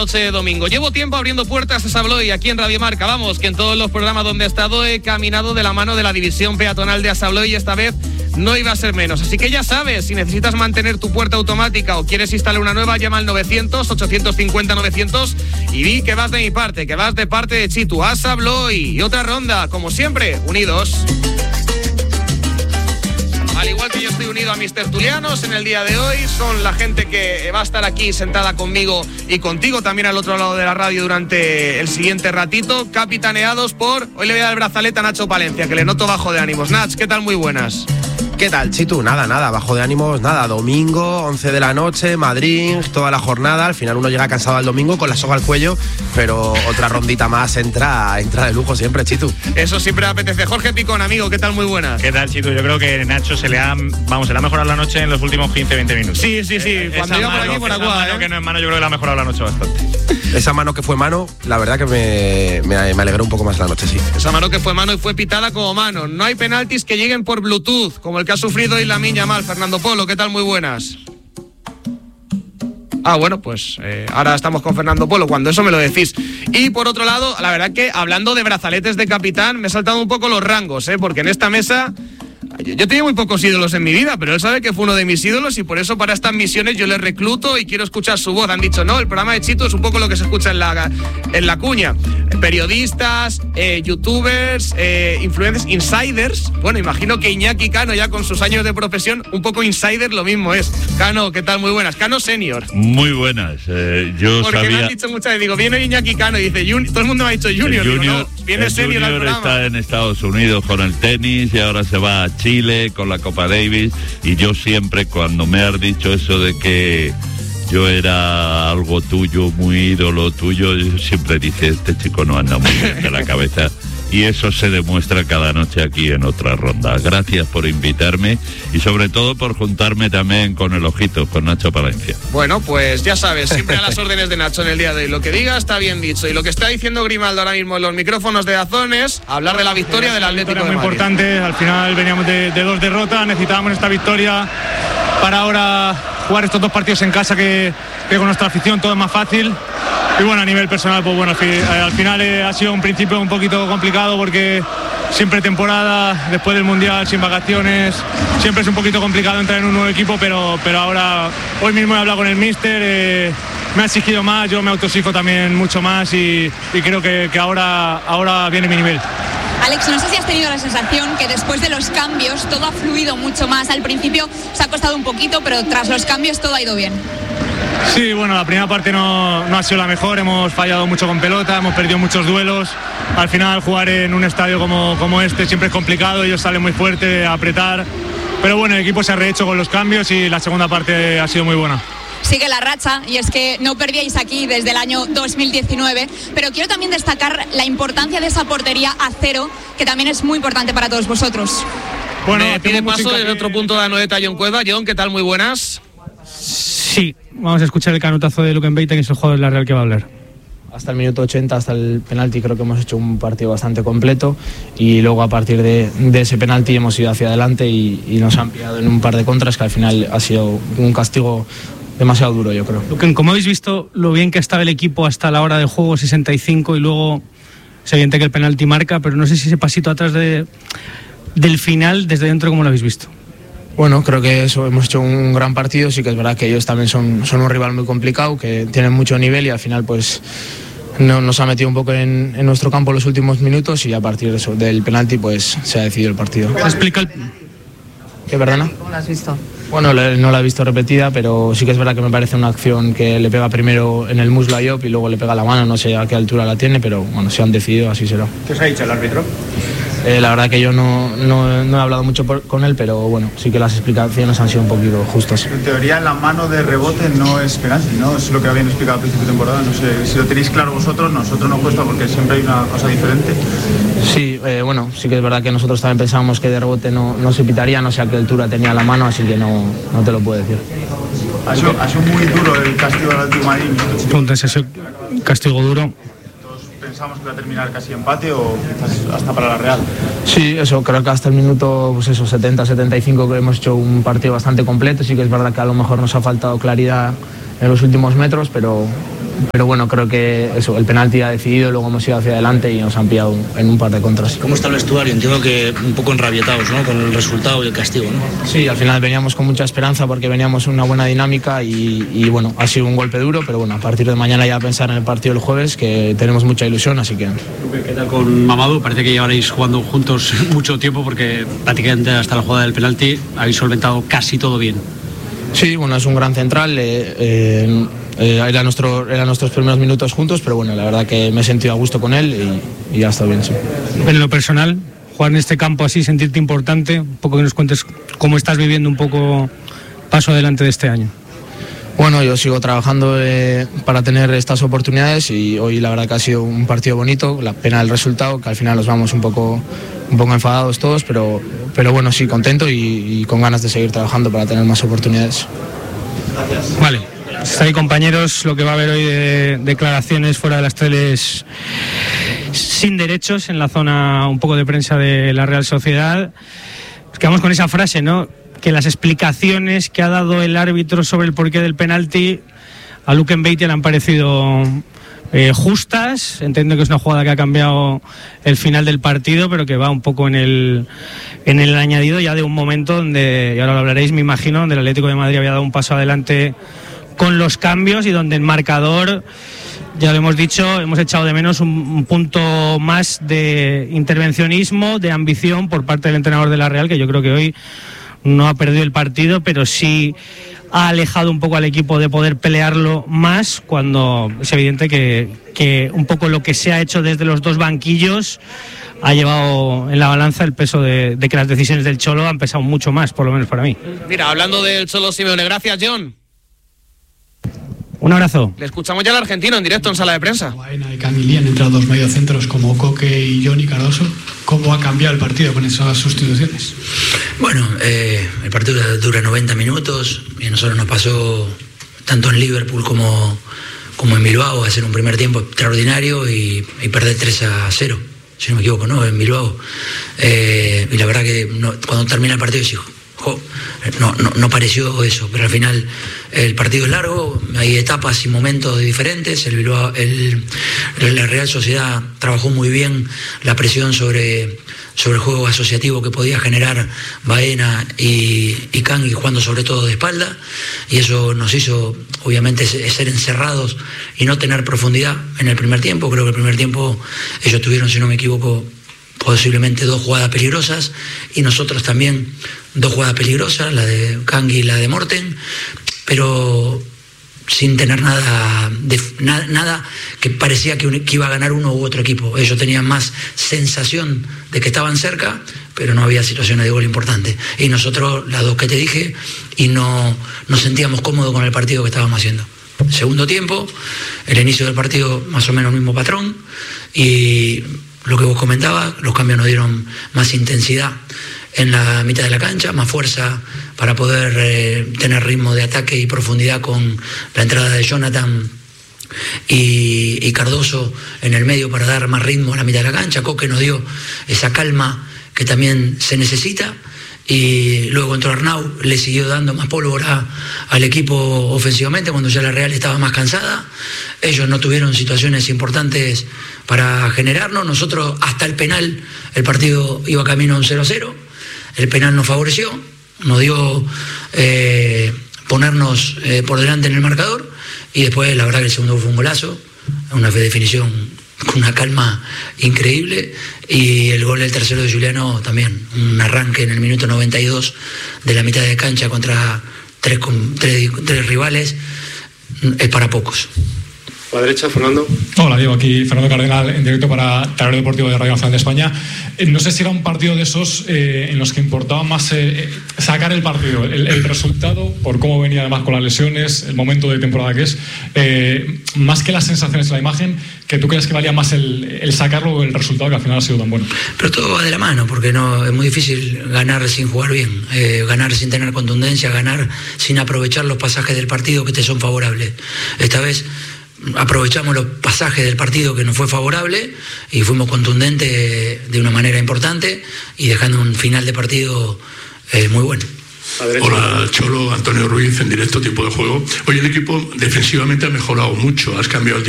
Noche de domingo. Llevo tiempo abriendo puertas a Asabloy aquí en Radio Marca. Vamos, que en todos los programas donde he estado he caminado de la mano de la división peatonal de Asabloy y esta vez no iba a ser menos. Así que ya sabes, si necesitas mantener tu puerta automática o quieres instalar una nueva, llama al 900-850-900 y di que vas de mi parte, que vas de parte de Chitu. Asabloy y otra ronda, como siempre, unidos. Al igual que yo estoy unido a mis tertulianos en el día de hoy, son la gente que va a estar aquí sentada conmigo y contigo también al otro lado de la radio durante el siguiente ratito, capitaneados por... Hoy le voy a dar el brazalete a Nacho Palencia, que le noto bajo de ánimos. Nach, ¿qué tal? Muy buenas. ¿Qué tal, Chitu? Nada, bajo de ánimos, nada. Domingo, 11 de la noche, Madrid, toda la jornada. Al final uno llega cansado al domingo con la soga al cuello, pero otra rondita más entra de lujo siempre, Chitu. Eso siempre apetece. Jorge Picón, amigo, ¿qué tal? Muy buenas. ¿Qué tal, Chitu? Yo creo que Nacho se le ha mejorado la noche en los últimos 15-20 minutos. Sí. Cuando iba por aquí, por agua, que no es mano, yo creo que le ha mejorado la noche bastante. Esa mano que fue mano, la verdad que me alegró un poco más la noche, sí. Esa mano que fue mano y fue pitada como mano. No hay penaltis que lleguen por Bluetooth, como el que ha sufrido hoy Lamine Yamal. Fernando Polo, ¿qué tal? Muy buenas. Bueno, pues ahora estamos con Fernando Polo, cuando eso me lo decís. Y por otro lado, la verdad que hablando de brazaletes de capitán, me he saltado un poco los rangos, porque en esta mesa... Yo tenía muy pocos ídolos en mi vida, pero él sabe que fue uno de mis ídolos y por eso para estas misiones yo le recluto y quiero escuchar su voz. Han dicho, no, el programa de Chito es un poco lo que se escucha en la cuña. Periodistas, youtubers, influencers, insiders. Bueno, imagino que Iñaki Cano, ya con sus años de profesión, un poco insider lo mismo es. Cano, ¿qué tal? Muy buenas. Cano senior. Muy buenas. Porque me han dicho muchas veces, digo, viene Iñaki Cano y dice, todo el mundo me ha dicho junior. Junior, digo, no, viene senior al programa. Está en Estados Unidos con el tenis y ahora se va a Chile con la Copa Davis, y yo siempre, cuando me has dicho eso de que yo era algo tuyo, muy ídolo tuyo, yo siempre dije, este chico no anda muy bien de la cabeza, y eso se demuestra cada noche aquí en Otra Ronda. Gracias por invitarme y sobre todo por juntarme también con el ojito, con Nacho Palencia. Bueno, pues ya sabes, siempre a las órdenes de Nacho en el día de hoy. Lo que diga está bien dicho, y lo que está diciendo Grimaldo ahora mismo en los micrófonos de Dazón es hablar de la victoria del Atlético de Madrid. Muy importante, al final veníamos de 2 derrotas, necesitábamos esta victoria para ahora jugar estos 2 partidos en casa que con nuestra afición todo es más fácil. Y bueno, a nivel personal, pues bueno, al final ha sido un principio un poquito complicado porque siempre temporada, después del Mundial, sin vacaciones, siempre es un poquito complicado entrar en un nuevo equipo, pero ahora, hoy mismo he hablado con el míster, me ha exigido más, yo me autoexijo también mucho más y creo que ahora viene mi nivel. Alex, no sé si has tenido la sensación que después de los cambios todo ha fluido mucho más. Al principio se ha costado un poquito, pero tras los cambios todo ha ido bien. Sí, bueno, la primera parte no ha sido la mejor, hemos fallado mucho con pelota, hemos perdido muchos duelos. Al final jugar en un estadio como este siempre es complicado, ellos salen muy fuerte a apretar. Pero bueno, el equipo se ha rehecho con los cambios y la segunda parte ha sido muy buena. Sigue la racha y es que no perdíais aquí desde el año 2019, pero quiero también destacar la importancia de esa portería a cero, que también es muy importante para todos vosotros. Bueno, tiene paso en otro punto de la noeta John Cueva. John, ¿qué tal? Muy buenas. Sí, vamos a escuchar el canutazo de Luken Beita, que es el jugador de la Real que va a hablar. Hasta el minuto 80, hasta el penalti, creo que hemos hecho un partido bastante completo y luego a partir de ese penalti hemos ido hacia adelante y nos han pillado en un par de contras que al final ha sido un castigo demasiado duro, yo creo. Luken, ¿cómo habéis visto lo bien que estaba el equipo hasta la hora del juego 65 y luego es evidente que el penalti marca, pero no sé si ese pasito atrás del final, desde dentro, ¿cómo lo habéis visto? Bueno, creo que eso, hemos hecho un gran partido, sí que es verdad que ellos también son un rival muy complicado, que tienen mucho nivel y al final pues nos ha metido un poco en nuestro campo los últimos minutos y a partir de eso, del penalti pues se ha decidido el partido. Explica ¿Qué, perdona? ¿Cómo lo has visto? Bueno, no la he visto repetida, pero sí que es verdad que me parece una acción que le pega primero en el muslo a Diop y luego le pega la mano, no sé a qué altura la tiene, pero bueno, si han decidido, así será. ¿Qué os ha dicho el árbitro? La verdad que yo no he hablado mucho con él, pero bueno, sí que las explicaciones han sido un poquito justas. En teoría, la mano de rebote no es penalti, ¿no? Es lo que habían explicado al principio de temporada. No sé si lo tenéis claro vosotros, nosotros nos cuesta porque siempre hay una cosa diferente. Sí, bueno, sí que es verdad que nosotros también pensábamos que de rebote no se pitaría, no sé a qué altura tenía la mano, así que no te lo puedo decir. Ha sido muy duro el castigo del Atlético de Madrid. Entonces, ese castigo duro. ¿Pensamos que va a terminar casi empate o quizás hasta para la Real? Sí, eso, creo que hasta el minuto pues eso, 70-75 que hemos hecho un partido bastante completo. Sí que es verdad que a lo mejor nos ha faltado claridad en los últimos metros, pero bueno, creo que eso, el penalti ha decidido, luego hemos ido hacia adelante y nos han pillado en un par de contras. ¿Cómo está el vestuario? Entiendo que un poco enrabietados, ¿no?, con el resultado y el castigo, ¿no? Sí, al final veníamos con mucha esperanza porque veníamos en una buena dinámica y bueno, ha sido un golpe duro, pero bueno, a partir de mañana ya pensar en el partido del jueves, que tenemos mucha ilusión, así que... ¿Qué tal con Mamadou? Parece que llevaréis jugando juntos mucho tiempo porque prácticamente hasta la jugada del penalti habéis solventado casi todo bien. Sí, bueno, es un gran central, era nuestros primeros minutos juntos, pero bueno, la verdad que me he sentido a gusto con él y ya está bien, sí. En lo personal, jugar en este campo así, sentirte importante, un poco que nos cuentes cómo estás viviendo un poco paso adelante de este año. Bueno, yo sigo trabajando para tener estas oportunidades y hoy la verdad que ha sido un partido bonito, la pena del resultado, que al final nos vamos un poco enfadados todos, pero bueno, sí, contento y con ganas de seguir trabajando para tener más oportunidades. Gracias. Vale, está ahí, compañeros, lo que va a haber hoy de declaraciones fuera de las teles sin derechos en la zona un poco de prensa de la Real Sociedad. Nos quedamos con esa frase, ¿no?, que las explicaciones que ha dado el árbitro sobre el porqué del penalti a Luke Mbeitia le han parecido justas. Entiendo que es una jugada que ha cambiado el final del partido, pero que va un poco en el añadido ya de un momento donde, y ahora lo hablaréis, me imagino, donde el Atlético de Madrid había dado un paso adelante con los cambios y donde el marcador, ya lo hemos dicho, hemos echado de menos un punto más de intervencionismo, de ambición por parte del entrenador de la Real, que yo creo que hoy no ha perdido el partido, pero sí ha alejado un poco al equipo de poder pelearlo más, cuando es evidente que un poco lo que se ha hecho desde los dos banquillos ha llevado en la balanza el peso de que las decisiones del Cholo han pesado mucho más, por lo menos para mí. Mira, hablando del Cholo Simeone, gracias, John. Un abrazo. Le escuchamos ya al argentino en directo en sala de prensa. Baena y Canguilí han entrado dos mediocentros como Coque y Johnny Cardoso. ¿Cómo ha cambiado el partido con esas sustituciones? Bueno, el partido dura 90 minutos y a nosotros nos pasó tanto en Liverpool como en Bilbao hacer un primer tiempo extraordinario y perder 3-0, si no me equivoco, ¿no?, en Bilbao. Y la verdad que cuando termina el partido sí, no pareció eso, pero al final el partido es largo, hay etapas y momentos diferentes. La Real Sociedad trabajó muy bien la presión sobre el juego asociativo que podía generar Baena y Kangui, jugando sobre todo de espalda, y eso nos hizo obviamente ser encerrados y no tener profundidad en el primer tiempo. Creo que el primer tiempo ellos tuvieron, si no me equivoco, posiblemente 2 jugadas peligrosas y nosotros también 2 jugadas peligrosas, la de Kangui y la de Morten, pero sin tener nada que parecía que iba a ganar uno u otro equipo. Ellos tenían más sensación de que estaban cerca, pero no había situaciones de gol importantes. Y nosotros, las 2 que te dije, y no nos sentíamos cómodos con el partido que estábamos haciendo. Segundo tiempo, el inicio del partido más o menos el mismo patrón, y lo que vos comentabas, los cambios nos dieron más intensidad en la mitad de la cancha, más fuerza para poder tener ritmo de ataque y profundidad con la entrada de Jonathan y Cardoso en el medio para dar más ritmo a la mitad de la cancha. Coque nos dio esa calma que también se necesita, y luego entró Arnau, le siguió dando más pólvora al equipo ofensivamente cuando ya la Real estaba más cansada. Ellos no tuvieron situaciones importantes para generarnos. Nosotros hasta el penal el partido iba camino a un 0-0, el penal nos favoreció, nos dio ponernos por delante en el marcador, y después la verdad que el segundo fue un golazo, una definición con una calma increíble, y el gol del tercero de Juliano también, un arranque en el minuto 92 de la mitad de cancha contra tres rivales, es para pocos. A la derecha, Fernando. Hola, Diego, aquí Fernando Cardenal en directo para Tablero Deportivo de Radio Nacional de España. No sé si era un partido de esos en los que importaba más sacar el partido, el resultado, por cómo venía además con las lesiones, el momento de temporada que es, más que las sensaciones de la imagen, que tú crees que valía más el sacarlo o el resultado, que al final ha sido tan bueno. Pero todo va de la mano, porque no es muy difícil ganar sin jugar bien, ganar sin tener contundencia, ganar sin aprovechar los pasajes del partido que te son favorables. Esta vez aprovechamos los pasajes del partido que nos fue favorable y fuimos contundentes de una manera importante y dejando un final de partido muy bueno. Hola, Cholo, Antonio Ruiz, en directo, Tiempo de Juego. Hoy el equipo defensivamente ha mejorado mucho, has cambiado el